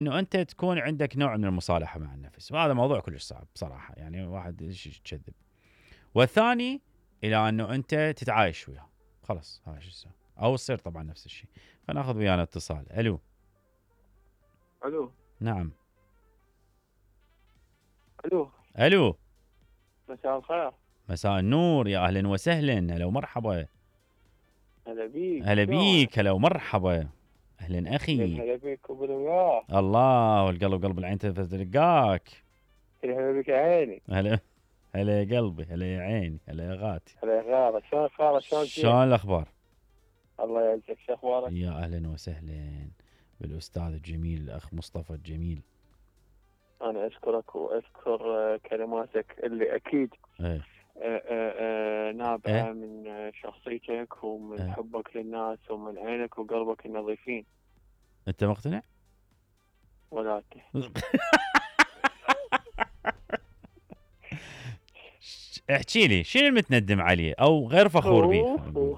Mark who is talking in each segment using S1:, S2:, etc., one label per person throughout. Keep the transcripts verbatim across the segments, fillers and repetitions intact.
S1: انه انت تكون عندك نوع من المصالحه مع النفس، وهذا موضوع كلش صعب بصراحه، يعني واحد ايش يكذب. والثاني الى انه انت تتعايش وياه، خلاص هذا شو يسوي، او تصير طبعا نفس الشيء. فناخذ ويانا اتصال. الو.
S2: الو.
S1: نعم.
S2: الو.
S1: الو.
S2: مساء الخير.
S1: مساء النور، يا اهلا وسهلا، هلا ومرحبا.
S2: هلا بيك.
S1: هلا
S2: شلونك؟
S1: بيك، هلا ومرحبا. اهلا اخي.
S2: هلا بيك وبالوياه.
S1: الله، والقلب قلب العين تلقاك.
S2: هلا بيك يا عيني.
S1: هلا. هلا يا قلبي، هلا يا عيني، هلا يا غاتي.
S2: هلا يا غارة، شلون خالة؟ شلون زين؟
S1: شلون الاخبار؟
S2: الله يعزك، شو اخبارك؟
S1: يا اهلا وسهلا بالاستاذ الجميل الاخ مصطفى الجميل.
S2: انا اشكرك واشكر آه، كلماتك اللي اكيد
S1: ايه
S2: آه، آه، آه، نابعة
S1: ايه
S2: من آه، شخصيتك ومن
S1: ايه.
S2: حبك للناس ومن عينك وقلبك النظيفين.
S1: انت مقتنع؟
S2: ولا
S1: احكي لي شنو المتندم عليه او غير فخور به، خلينا نقول.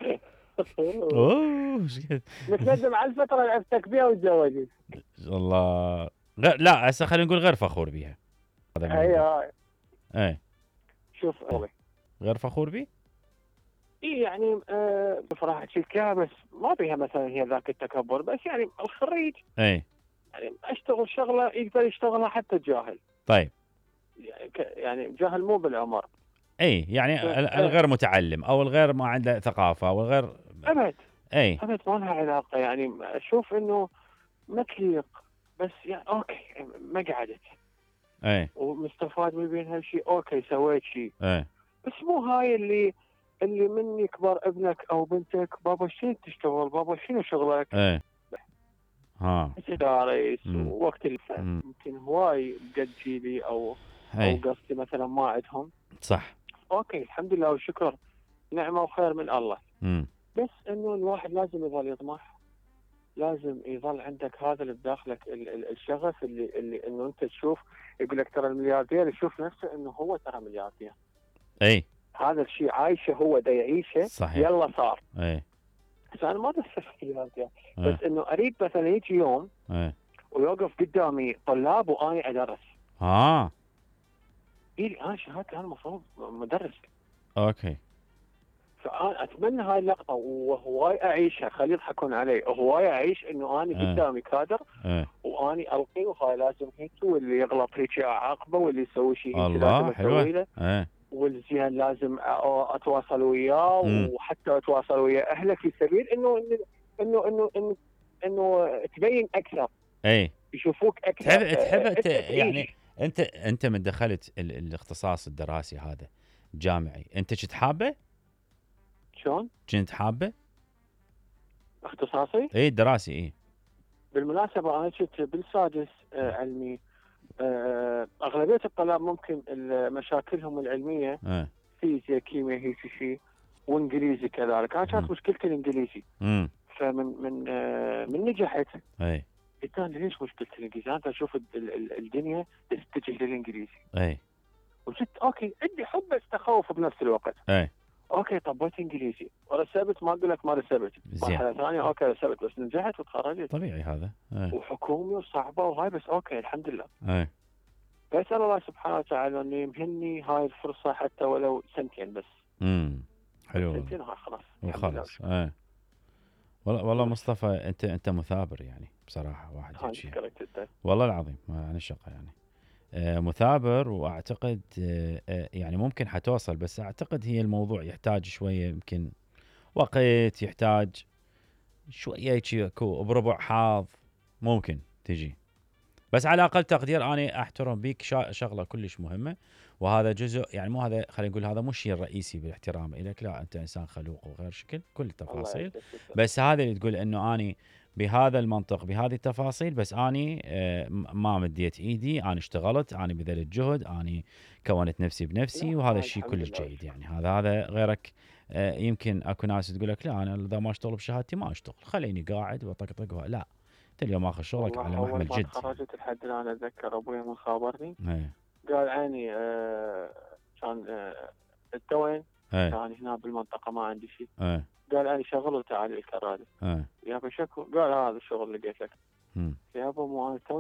S1: اوه
S2: متندم على الفترة اللي عرفتك بيها وتزوجت.
S1: والله غير، لا هسه خلينا نقول غير فخور بها، هذا
S2: هاي
S1: الموضوع.
S2: هاي.
S1: ايه.
S2: شوف أولي.
S1: غير فخور به؟
S2: اي يعني آه بصراحة احكي لك اياها، بس ما بيها مثلا هي ذاك التكبر، بس يعني الخريج
S1: ايه.
S2: يعني اشتغل شغله يقدر يشتغلها حتى الجاهل.
S1: طيب.
S2: يعني, ك- يعني جاهل مو بالعمر.
S1: اي يعني ال- الغير متعلم او الغير ما عنده ثقافه او الغير.
S2: ابد
S1: اي.
S2: ابد ما لها علاقه، يعني اشوف انه ما تليق، بس يعني اوكي ما قعدت
S1: اي.
S2: ومستفاد من بين هالشيء، اوكي سويت شيء،
S1: اي.
S2: بس مو هاي اللي اللي من يكبر ابنك او بنتك، بابا شنو تشتغل؟ بابا شنو شغلك؟
S1: اي. ها.
S2: دارس
S1: امم
S2: ووقت اللي يمكن هواي بقد جيلي او او قصدي مثلا ما عندهم.
S1: صح.
S2: اوكي الحمد لله والشكر، نعمه وخير من الله.
S1: امم
S2: بس انه الواحد لازم يظل يطمح، لازم يظل عندك هذا اللي بداخلك ال- ال- الشغف اللي اللي انه انت تشوف، يقول لك ترى الملياردير يشوف نفسه انه هو ترى ملياردير.
S1: اي.
S2: هذا الشيء عايشه هو دا يعيشه.
S1: صحيح.
S2: يلا صار.
S1: اي.
S2: بس انا ما بصير ملياردير،
S1: أي.
S2: بس انه اريد مثلا يجي يوم
S1: اي.
S2: ويوقف قدامي طلاب واني ادرس.
S1: اه.
S2: إيه انا شهادتي انا المفروض مدرس.
S1: اوكي.
S2: فانا اتمنى هاي اللقطه وهواي اعيشها، خلي يضحكون علي، هواي اعيش انه انا
S1: أه.
S2: قدامي كادر
S1: أه.
S2: واني القي وهاي لازم هيك، واللي يغلط هيك اعاقبه، واللي يسوي شيء هيك لازم اسوي له،
S1: أه.
S2: والزين لازم اتواصل وياه، وحتى اتواصل ويا اهله في سبيل انه انه انه انه انه تبين اكثر.
S1: اي.
S2: يشوفوك اكثر.
S1: تحب تحب يعني انت انت من دخلت ال... الاختصاص الدراسي هذا جامعي، انت كنت حابه؟
S2: شلون؟
S1: كنت حابه؟
S2: اختصاصي؟
S1: اي دراسي. اي
S2: بالمناسبه انا كنت بالسادس آه علمي. آه اغلبيه الطلاب ممكن مشاكلهم العلميه
S1: أه.
S2: فيزياء كيمياء هيك شيء، وانجليزي كذلك. انا كانت مشكلتي الانجليزي.
S1: امم
S2: فمن من آه من نجحت
S1: اي
S2: قلت انا ليش مشكلتي الانجليزي؟ انا اشوف الدنيا تتجه للانجليزي.
S1: اي
S2: وجدت اوكي عندي حب بس تخوف بنفس الوقت.
S1: اي
S2: اوكي طبيت انجليزي ورسبت، ما اقول لك ما رسبت، مرحله ثانيه اوكي رسبت، بس نجحت وتخرجت.
S1: طبيعي هذا. أي.
S2: وحكومي وصعبه وهاي، بس اوكي الحمد لله.
S1: اي.
S2: فاسال الله سبحانه وتعالى انه يمهني هاي الفرصه حتى ولو سنتين بس.
S1: امم حلو.
S2: سنتين هاي خلاص.
S1: وخلاص. اي والله والله مصطفى انت انت مثابر يعني بصراحه، واحد يحكي والله العظيم ما عن الشقه يعني. آه مثابر، واعتقد آه آه يعني ممكن حتوصل، بس اعتقد هي الموضوع يحتاج شويه يمكن وقت، يحتاج شويه يكو بربع حاض ممكن تجي. بس على اقل تقدير انا احترم بيك شغله كلش مهمه، وهذا جزء يعني مو هذا، خلينا نقول هذا مو الشيء الرئيسي بالاحترام لك، لا انت انسان خلوق وغير شكل كل التفاصيل، بس هذا اللي تقول انه اني بهذا المنطق بهذه التفاصيل، بس اني ما مديت ايدي، انا اشتغلت، انا بذلت جهد، انا كونت نفسي بنفسي، وهذا الشيء كلش جيد يعني. هذا هذا غيرك يمكن اكو ناس تقول لك لا انا اذا ما اشتغل بشهادتي ما اشتغل، خليني قاعد وطقطق. لا انت اليوم اخذ شغلك على محمل جد.
S2: اول ما تخرجت لحد الان اتذكر ابوي من خابرني
S1: ايه.
S2: قال عيني آه كان آه انت وين؟
S1: ايه.
S2: كان هنا بالمنطقه ما عندي شيء.
S1: ايه.
S2: قال عيني شغل وتعال الكرادة.
S1: ايه.
S2: يابا شكو؟ قال هذا الشغل لقيت لك.
S1: امم
S2: يابا مو انا